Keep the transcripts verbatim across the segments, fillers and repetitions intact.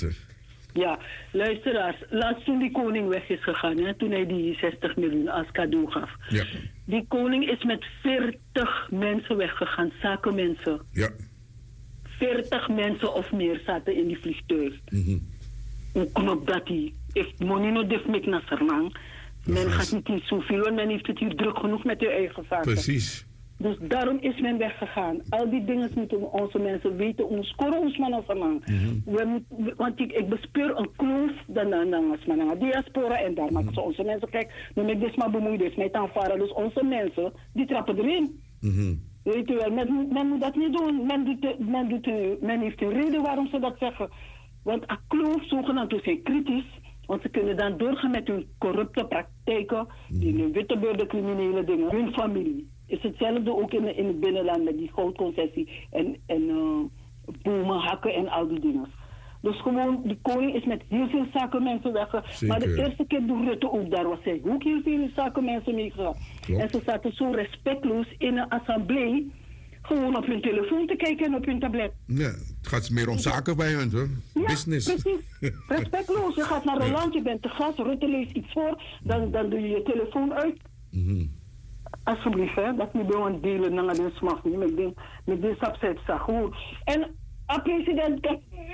Ilse. Ja, luisteraars. Laatst toen die koning weg is gegaan, hè, toen hij die zestig miljoen als cadeau gaf. Ja. Die koning is met veertig mensen weggegaan, zakenmensen. Ja. veertig mensen of meer zaten in die vliegtuig. Mm-hmm. Hoe knop dat hij? If money no def mek na Sarnang. Men gaat niet in zoveel, want men heeft het hier druk genoeg met uw eigen zaken. Precies. Dus daarom is men weggegaan. Al die dingen moeten onze mensen weten. Ons scoren ons man als man. Want ik, ik bespeur een kloof dan dan dan als man. Diaspora en daar maken ze onze mensen. Kijk, nu met dit maar bemoeid is met aanvaren. Dus onze mensen, die trappen erin. Mm-hmm. Weet u wel, men, men moet dat niet doen. Men, doet, men, doet, men heeft een reden waarom ze dat zeggen. Want een kloof, zogenaamd, zijn kritisch. Want ze kunnen dan doorgaan met hun corrupte praktijken. Die hun wittebeurde criminele dingen. Hun familie. Is hetzelfde ook in, in het binnenland met die goudconcessie en, en uh, bomen hakken en al die dingen. Dus gewoon, die koning is met heel veel zakenmensen weggegaan. Maar de eerste keer toen Rutte ook daar was, hij ook heel veel zakenmensen meegegaan. En ze zaten zo respectloos in een assemblee, gewoon op hun telefoon te kijken en op hun tablet. Ja, het gaat meer om zaken bij hun, hoor. Ja, business. Precies. Respectloos. Je gaat naar een land, je bent te gast, Rutte leest iets voor, dan, dan doe je je telefoon uit. Mm-hmm. Alsjeblieft, hè, dat niet bij ons delen, dan gaan we niet met dit, met dit subset, zeg. En, a president,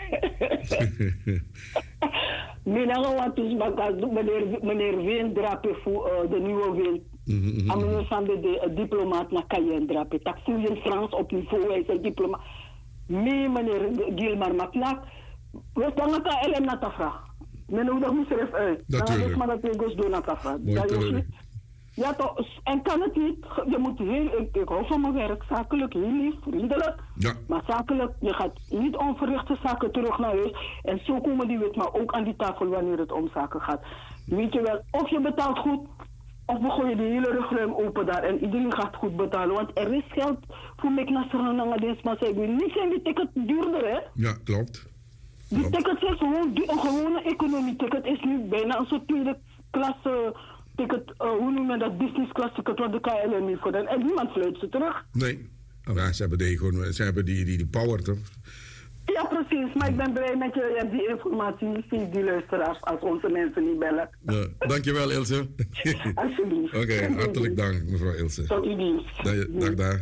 meneer Watus Bakas, meneer, meneer Ween drapen voor uh, de nieuwe Ween. Mm-hmm. En meneer van de, de uh, diplomaat naar Cayenne drapen. Dat zie je in Frans op niveau, hij is een diplomaat. Nee, meneer Gilmar Matlak, we staan elkaar L M naar de vraag. Men hoeft nog niet zelf uit. Dan is maar dat we dus doen naar de vraag. Ja toch, en kan het niet, je moet heel, ik, ik hou van mijn werk, zakelijk, heel lief, vriendelijk. Ja. Maar zakelijk, je gaat niet onverrichte zaken terug naar huis. En zo komen die wit maar ook aan die tafel wanneer het om zaken gaat. Weet je wel, of je betaalt goed, of we gooien de hele rugruim open daar en iedereen gaat goed betalen. Want er is geld voor McNasser en Adens, maar zij willen niet zijn die ticket duurder, hè? Ja, klopt. Die klopt. ticket is gewoon, die, een gewone economie-ticket is nu bijna een soort tweede klasse... ticket, uh, hoe noem je dat, business class ticket wat de K L M heeft gedaan. En niemand fluit ze terug. Nee, ja, ze hebben, die, gewoon, ze hebben die, die, die power toch? Ja, precies. Maar ik ben blij met je en die informatie. Zie die luisteraars als onze mensen niet bellen. Ja, dankjewel Ilse. Alsjeblieft. Oké, okay, hartelijk dank mevrouw Ilse. Tot uw dienst. Dag, dag daar.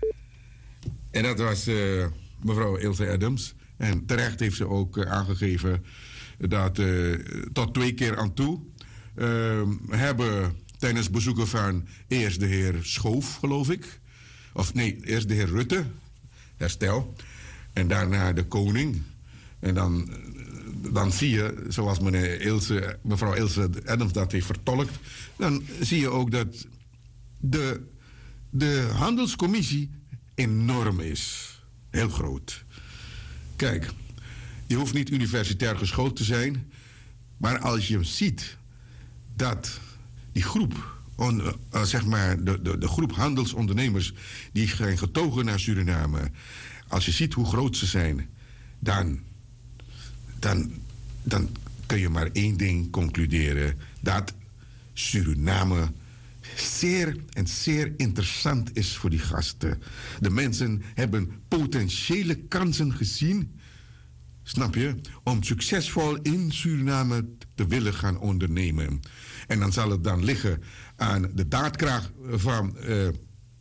En dat was uh, mevrouw Ilse Adams. En terecht heeft ze ook uh, aangegeven dat uh, tot twee keer aan toe Uh, hebben tijdens bezoeken van eerst de heer Schoof, geloof ik. Of nee, eerst de heer Rutte, herstel. En daarna de koning. En dan, dan zie je, zoals meneer Ilse, mevrouw Ilse Adams dat heeft vertolkt, dan zie je ook dat de, de handelscommissie enorm is. Heel groot. Kijk, je hoeft niet universitair geschoold te zijn, maar als je ziet dat die groep, on, uh, zeg maar de, de, de groep handelsondernemers die zijn getogen naar Suriname, als je ziet hoe groot ze zijn, dan, dan, dan kun je maar één ding concluderen: dat Suriname zeer en zeer interessant is voor die gasten. De mensen hebben potentiële kansen gezien, snap je, om succesvol in Suriname te willen gaan ondernemen. En dan zal het dan liggen aan de daadkracht van, uh,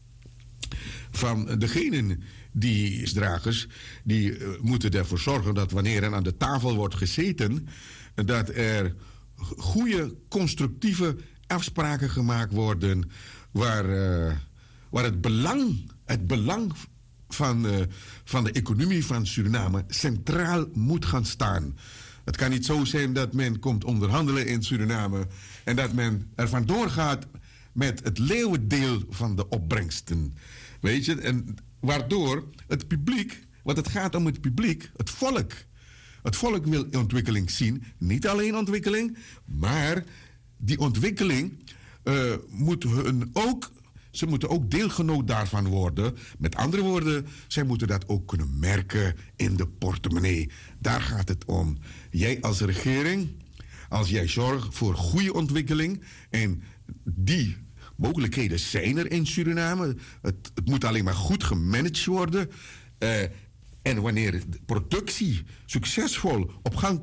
van degenen die dragers, die uh, moeten ervoor zorgen dat wanneer er aan de tafel wordt gezeten, dat er goede, constructieve afspraken gemaakt worden waar, uh, waar het belang, het belang van, uh, van de economie van Suriname centraal moet gaan staan. Het kan niet zo zijn dat men komt onderhandelen in Suriname en dat men er vandoor gaat met het leeuwendeel van de opbrengsten. Weet je, en waardoor het publiek, want het gaat om het publiek, het volk. Het volk wil ontwikkeling zien, niet alleen ontwikkeling, maar die ontwikkeling uh, moet hun ook, ze moeten ook deelgenoot daarvan worden. Met andere woorden, zij moeten dat ook kunnen merken in de portemonnee. Daar gaat het om. Jij als regering, als jij zorgt voor goede ontwikkeling, en die mogelijkheden zijn er in Suriname. Het, het moet alleen maar goed gemanaged worden. Uh, en wanneer de productie succesvol op gang komt,